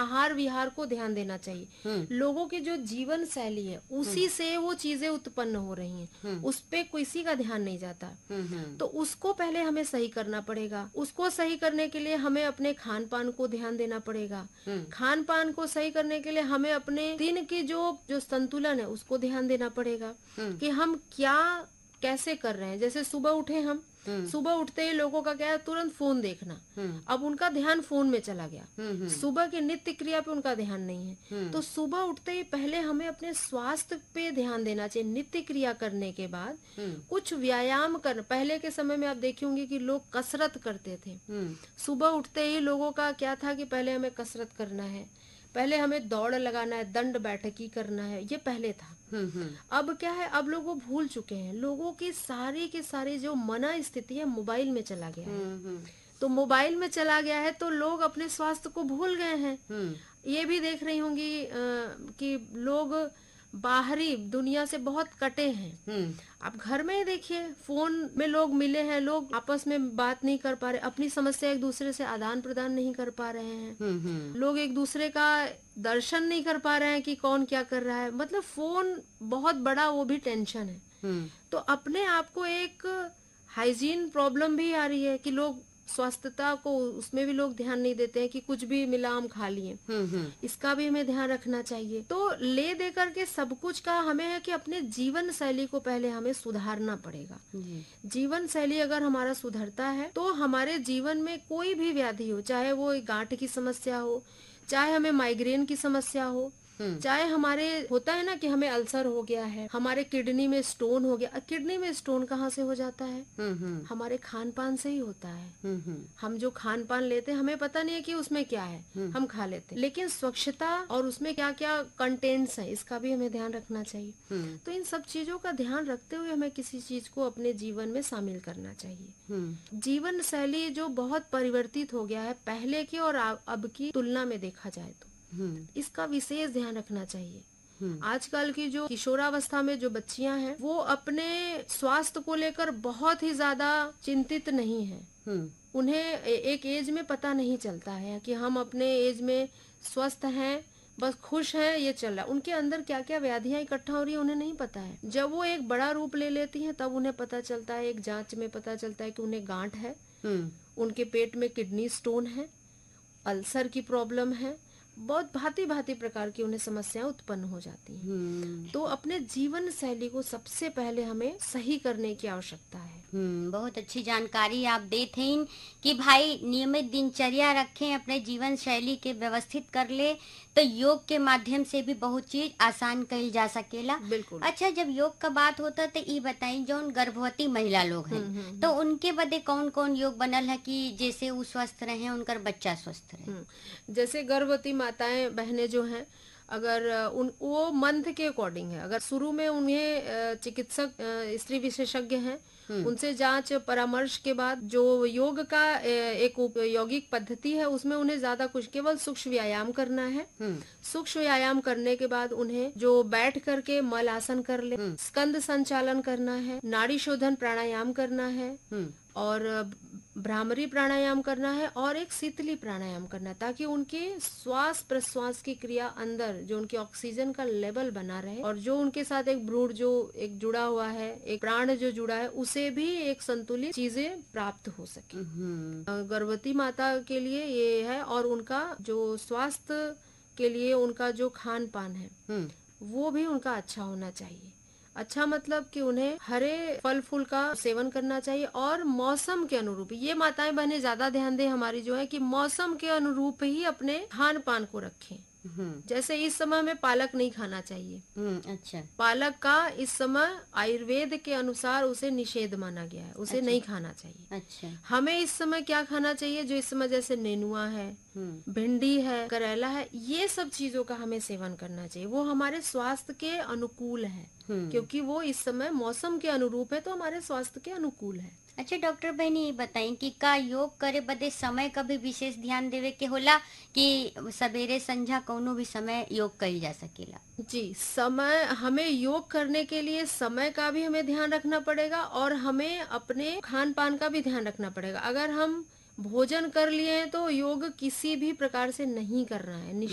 आहार विहार को ध्यान देना चाहिए। लोगों की जो जीवन शैली है उसी से वो चीजें उत्पन्न हो रही हैं, उस पे किसी का ध्यान नहीं जाता। तो उसको पहले हमें सही करना पड़ेगा। उसको सही करने के लिए हमें अपने खान पान को ध्यान देना पड़ेगा। खान पान को सही करने के लिए हमें अपने दिन की जो संतुलन है उसको ध्यान देना पड़ेगा कि हम क्या कैसे कर रहे हैं। जैसे सुबह उठे हम, सुबह उठते ही लोगों का क्या है, तुरंत फोन देखना। अब उनका ध्यान फोन में चला गया, सुबह की नित्य क्रिया पे उनका ध्यान नहीं है। तो सुबह उठते ही पहले हमें अपने स्वास्थ्य पे ध्यान देना चाहिए। नित्य क्रिया करने के बाद कुछ व्यायाम कर, पहले के समय में आप देखी होंगी कि लोग कसरत करते थे। सुबह उठते ही लोगों का क्या था कि पहले हमें कसरत करना है, पहले हमें दौड़ लगाना है, दंड बैठकी करना है, ये पहले था। अब क्या है, अब लोग वो भूल चुके हैं। लोगों की सारी जो मना स्थिति है मोबाइल में चला गया है। तो मोबाइल में चला गया है तो लोग अपने स्वास्थ्य को भूल गए हैं। ये भी देख रही होंगी कि लोग बाहरी दुनिया से बहुत कटे हैं। आप घर में ही देखिए, फोन में लोग मिले हैं, लोग आपस में बात नहीं कर पा रहे, अपनी समस्या एक दूसरे से आदान प्रदान नहीं कर पा रहे हैं। लोग एक दूसरे का दर्शन नहीं कर पा रहे हैं कि कौन क्या कर रहा है। मतलब फोन बहुत बड़ा वो भी टेंशन है। तो अपने आप को एक हाइजीन प्रॉब्लम भी आ रही है कि लोग स्वास्थ्यता को, उसमें भी लोग ध्यान नहीं देते हैं कि कुछ भी मिला हम खा लिए। इसका भी हमें ध्यान रखना चाहिए। तो ले दे करके सब कुछ का हमें है कि अपने जीवन शैली को पहले हमें सुधारना पड़ेगा। जीवन शैली अगर हमारा सुधरता है तो हमारे जीवन में कोई भी व्याधि हो, चाहे वो गांठ की समस्या हो, चाहे हमें माइग्रेन की समस्या हो, चाहे हमारे होता है ना कि हमें अल्सर हो गया है, हमारे किडनी में स्टोन हो गया। किडनी में स्टोन कहाँ से हो जाता है? हमारे खान पान से ही होता है। हम जो खान पान लेते हैं हमें पता नहीं है कि उसमें क्या है, हम खा लेते हैं। लेकिन स्वच्छता और उसमें क्या क्या कंटेंट्स है इसका भी हमें ध्यान रखना चाहिए। तो इन सब चीजों का ध्यान रखते हुए हमें किसी चीज को अपने जीवन में शामिल करना चाहिए। जीवन शैली जो बहुत परिवर्तित हो गया है पहले की और अब की तुलना में देखा जाए तो इसका विशेष ध्यान रखना चाहिए। आजकल की जो किशोरावस्था में जो बच्चियां हैं वो अपने स्वास्थ्य को लेकर बहुत ही ज्यादा चिंतित नहीं है। उन्हें एक एज में पता नहीं चलता है कि हम अपने एज में स्वस्थ हैं, बस खुश हैं, ये चल रहा है। उनके अंदर क्या क्या व्याधियां इकट्ठा हो रही है उन्हें नहीं पता है। जब वो एक बड़ा रूप ले लेती हैं तब उन्हें पता चलता है, एक जांच में पता चलता है कि उन्हें गांठ है, उनके पेट में किडनी स्टोन है, अल्सर की प्रॉब्लम है, बहुत भांति भांति प्रकार की उन्हें समस्याएं उत्पन्न हो जाती हैं। तो अपने जीवन शैली को सबसे पहले हमें सही करने की आवश्यकता है। बहुत अच्छी जानकारी आप देते हैं कि भाई नियमित दिनचर्या रखें, अपने जीवन शैली के व्यवस्थित कर ले तो योग के माध्यम से भी बहुत चीज आसान कही जा सकेला। बिल्कुल। अच्छा, जब योग का बात होता तो ये बताई जो गर्भवती महिला लोग हैं तो उनके बदे कौन कौन योग बनल है कि जैसे वो स्वस्थ रहे, उनका बच्चा स्वस्थ रहे। जैसे गर्भवती माताएं बहनें जो हैं, अगर वो मंथ के अकॉर्डिंग है, अगर शुरू में उन्हें चिकित्सक स्त्री विशेषज्ञ हैं उनसे जांच परामर्श के बाद जो योग का एक यौगिक पद्धति है उसमें उन्हें ज्यादा कुछ, केवल सूक्ष्म व्यायाम करना है। सूक्ष्म व्यायाम करने के बाद उन्हें जो बैठ करके मल आसन कर ले, स्कंद संचालन करना है, नाड़ी शोधन प्राणायाम करना है और भ्रामरी प्राणायाम करना है और एक शीतली प्राणायाम करना है, ताकि उनके श्वास प्रश्वास की क्रिया अंदर जो उनके ऑक्सीजन का लेवल बना रहे और जो उनके साथ एक भ्रूण जो एक जुड़ा हुआ है, एक प्राण जो जुड़ा है, उसे भी एक संतुलित चीजें प्राप्त हो सके। गर्भवती माता के लिए ये है। और उनका जो स्वास्थ्य के लिए उनका जो खान पान है वो भी उनका अच्छा होना चाहिए। अच्छा मतलब कि उन्हें हरे फल फूल का सेवन करना चाहिए और मौसम के अनुरूप। ये माताएं बहनें ज्यादा ध्यान दें हमारी जो है कि मौसम के अनुरूप ही अपने खान पान को रखें। जैसे इस समय में पालक नहीं खाना चाहिए। अच्छा। पालक का इस समय आयुर्वेद के अनुसार उसे निषेध माना गया है, उसे नहीं खाना चाहिए। अच्छा। हमें इस समय क्या खाना चाहिए, जो इस समय जैसे नेनुआ है, भिंडी है, करेला है, ये सब चीजों का हमें सेवन करना चाहिए। वो हमारे स्वास्थ्य के अनुकूल है क्योंकि वो इस समय मौसम के अनुरूप है, तो हमारे स्वास्थ्य के अनुकूल है। अच्छा डॉक्टर बहनी, ये बताई कि का योग करे बदे समय का भी विशेष ध्यान देवे के होला कि सवेरे संझा कौनो भी समय योग करी जा सकेला? जी, समय, हमें योग करने के लिए समय का भी हमें ध्यान रखना पड़ेगा और हमें अपने खान पान का भी ध्यान रखना पड़ेगा। अगर हम भोजन कर लिए हैं तो योग किसी भी प्रकार से नहीं करना है।